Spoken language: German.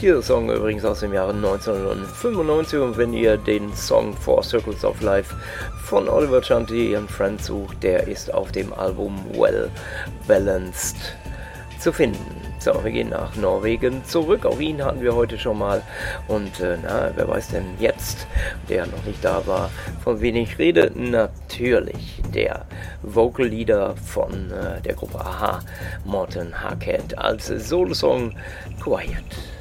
Dieser Song übrigens aus dem Jahre 1995, und wenn ihr den Song Four Circles of Life von Oliver Chanty and Friends sucht, der ist auf dem Album Well Balanced zu finden. So, wir gehen nach Norwegen zurück. Auch ihn hatten wir heute schon mal. Und wer weiß denn jetzt, der noch nicht da war, von wen ich rede? Natürlich der Vocal Leader von der Gruppe a-ha, Morten Harket, als Solosong Quiet.